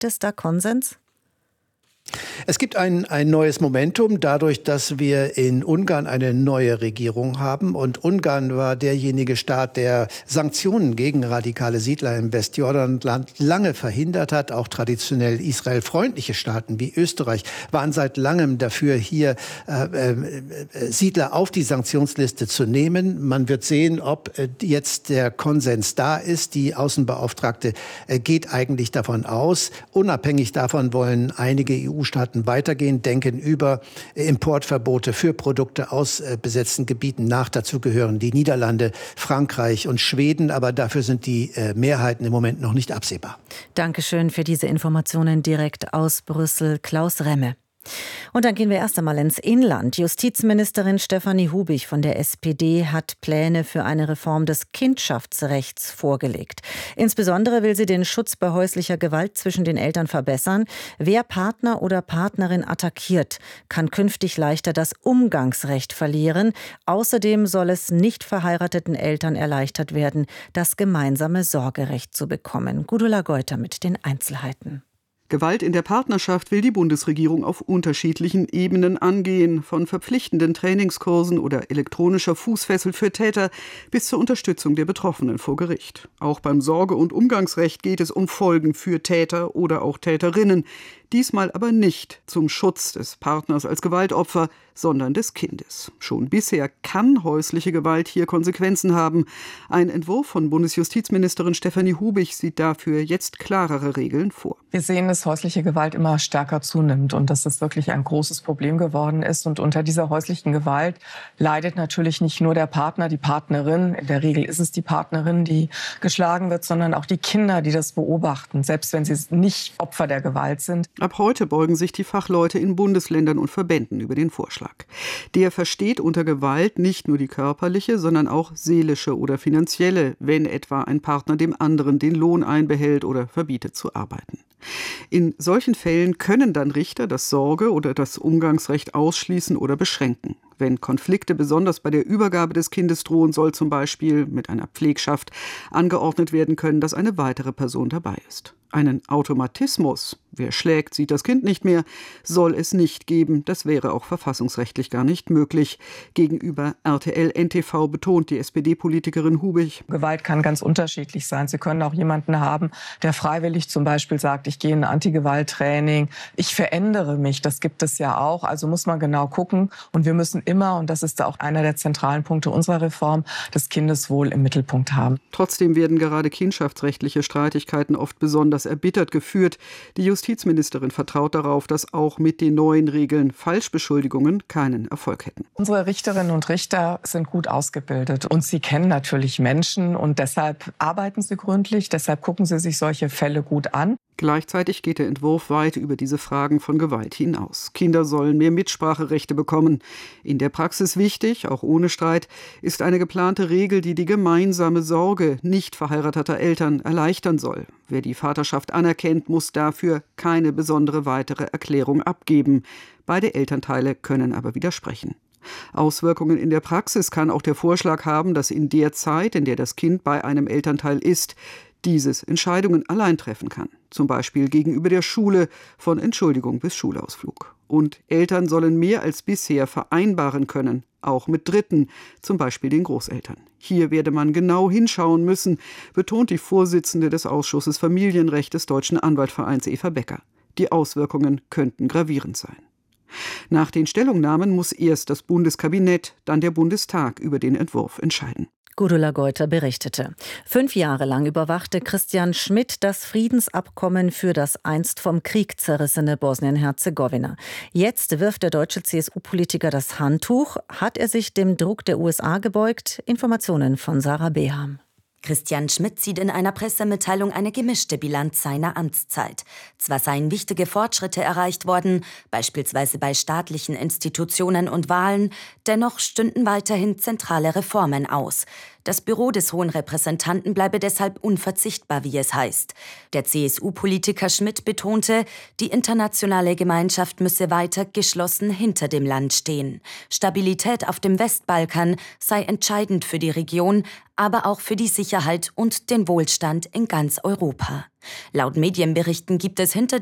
Gibt es da Konsens? Es gibt ein neues Momentum dadurch, dass wir in Ungarn eine neue Regierung haben. Und Ungarn war derjenige Staat, der Sanktionen gegen radikale Siedler im Westjordanland lange verhindert hat. Auch traditionell israelfreundliche Staaten wie Österreich waren seit langem dafür, hier Siedler auf die Sanktionsliste zu nehmen. Man wird sehen, ob jetzt der Konsens da ist. Die Außenbeauftragte geht eigentlich davon aus. Unabhängig davon wollen einige EU-Staaten weitergehen, denken über Importverbote für Produkte aus besetzten Gebieten nach. Dazu gehören die Niederlande, Frankreich und Schweden, aber dafür sind die Mehrheiten im Moment noch nicht absehbar. Dankeschön für diese Informationen direkt aus Brüssel, Klaus Remme. Und dann gehen wir erst einmal ins Inland. Justizministerin Stefanie Hubich von der SPD hat Pläne für eine Reform des Kindschaftsrechts vorgelegt. Insbesondere will sie den Schutz bei häuslicher Gewalt zwischen den Eltern verbessern. Wer Partner oder Partnerin attackiert, kann künftig leichter das Umgangsrecht verlieren. Außerdem soll es nicht verheirateten Eltern erleichtert werden, das gemeinsame Sorgerecht zu bekommen. Gudula Geuter mit den Einzelheiten. Gewalt in der Partnerschaft will die Bundesregierung auf unterschiedlichen Ebenen angehen, von verpflichtenden Trainingskursen oder elektronischer Fußfessel für Täter bis zur Unterstützung der Betroffenen vor Gericht. Auch beim Sorge- und Umgangsrecht geht es um Folgen für Täter oder auch Täterinnen. Diesmal aber nicht zum Schutz des Partners als Gewaltopfer, sondern des Kindes. Schon bisher kann häusliche Gewalt hier Konsequenzen haben. Ein Entwurf von Bundesjustizministerin Stefanie Hubich sieht dafür jetzt klarere Regeln vor. Wir sehen, dass häusliche Gewalt immer stärker zunimmt und dass es wirklich ein großes Problem geworden ist. Und unter dieser häuslichen Gewalt leidet natürlich nicht nur der Partner, die Partnerin. In der Regel ist es die Partnerin, die geschlagen wird, sondern auch die Kinder, die das beobachten, selbst wenn sie nicht Opfer der Gewalt sind. Ab heute beugen sich die Fachleute in Bundesländern und Verbänden über den Vorschlag. Der versteht unter Gewalt nicht nur die körperliche, sondern auch seelische oder finanzielle, wenn etwa ein Partner dem anderen den Lohn einbehält oder verbietet zu arbeiten. In solchen Fällen können dann Richter das Sorge- oder das Umgangsrecht ausschließen oder beschränken. Wenn Konflikte besonders bei der Übergabe des Kindes drohen, soll zum Beispiel mit einer Pflegschaft angeordnet werden können, dass eine weitere Person dabei ist. Einen Automatismus, wer schlägt, sieht das Kind nicht mehr, soll es nicht geben. Das wäre auch verfassungsrechtlich gar nicht möglich. Gegenüber RTL NTV betont die SPD-Politikerin Hubich: Gewalt kann ganz unterschiedlich sein. Sie können auch jemanden haben, der freiwillig zum Beispiel sagt, ich gehe in ein Antigewalttraining, ich verändere mich. Das gibt es ja auch. Also muss man genau gucken. Und wir müssen immer, und das ist auch einer der zentralen Punkte unserer Reform, das Kindeswohl im Mittelpunkt haben. Trotzdem werden gerade kindschaftsrechtliche Streitigkeiten oft besonders erbittert geführt. Die Justizministerin vertraut darauf, dass auch mit den neuen Regeln Falschbeschuldigungen keinen Erfolg hätten. Unsere Richterinnen und Richter sind gut ausgebildet und sie kennen natürlich Menschen und deshalb arbeiten sie gründlich, deshalb gucken sie sich solche Fälle gut an. Gleichzeitig geht der Entwurf weit über diese Fragen von Gewalt hinaus. Kinder sollen mehr Mitspracherechte bekommen. In der Praxis wichtig, auch ohne Streit, ist eine geplante Regel, die die gemeinsame Sorge nicht verheirateter Eltern erleichtern soll. Wer die Vaterschaft anerkennt, muss dafür keine besondere weitere Erklärung abgeben. Beide Elternteile können aber widersprechen. Auswirkungen in der Praxis kann auch der Vorschlag haben, dass in der Zeit, in der das Kind bei einem Elternteil ist, dieses Entscheidungen allein treffen kann. Zum Beispiel gegenüber der Schule, von Entschuldigung bis Schulausflug. Und Eltern sollen mehr als bisher vereinbaren können, auch mit Dritten, zum Beispiel den Großeltern. Hier werde man genau hinschauen müssen, betont die Vorsitzende des Ausschusses Familienrecht des Deutschen Anwaltvereins Eva Becker. Die Auswirkungen könnten gravierend sein. Nach den Stellungnahmen muss erst das Bundeskabinett, dann der Bundestag über den Entwurf entscheiden. Gudula Geuter berichtete. 5 Jahre lang überwachte Christian Schmidt das Friedensabkommen für das einst vom Krieg zerrissene Bosnien-Herzegowina. Jetzt wirft der deutsche CSU-Politiker das Handtuch. Hat er sich dem Druck der USA gebeugt? Informationen von Sarah Beham. Christian Schmidt zieht in einer Pressemitteilung eine gemischte Bilanz seiner Amtszeit. Zwar seien wichtige Fortschritte erreicht worden, beispielsweise bei staatlichen Institutionen und Wahlen, dennoch stünden weiterhin zentrale Reformen aus. Das Büro des Hohen Repräsentanten bleibe deshalb unverzichtbar, wie es heißt. Der CSU-Politiker Schmidt betonte, die internationale Gemeinschaft müsse weiter geschlossen hinter dem Land stehen. Stabilität auf dem Westbalkan sei entscheidend für die Region, aber auch für die Sicherheit und den Wohlstand in ganz Europa. Laut Medienberichten gibt es hinter